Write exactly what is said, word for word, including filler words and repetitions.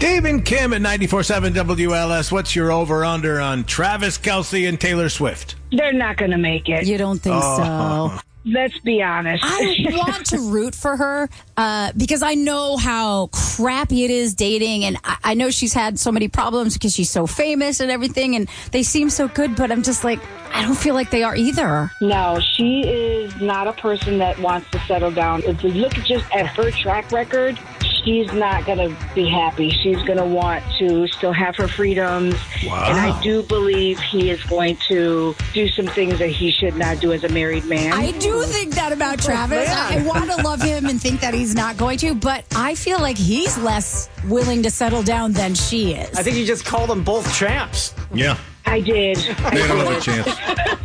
Dave and Kim at ninety-four seven W L S. What's your over-under on Travis Kelce and Taylor Swift? They're not going to make it. You don't think Oh. so? Let's be honest. I want to root for her uh, because I know how crappy it is dating. And I, I know she's had so many problems because she's so famous and everything. And they seem so good, but I'm just like, I don't feel like they are either. No, she is not a person that wants to settle down. If we look just at her track record, she's not going to be happy. She's going to want to still have her freedoms. Wow. And I do believe he is going to do some things that he should not do as a married man. I do think that about Travis. I, I want to love him and think that he's not going to, but I feel like he's less willing to settle down than she is. I think you just called them both champs. Yeah. I did. They don't have a chance.